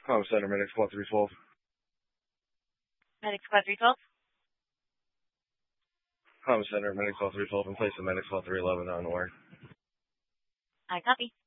Comm Center, Medic Squad 312. Medic Squad 312. Comm Center, Medic Squad 312, in place of Medic Squad 311 on the wire. I copy.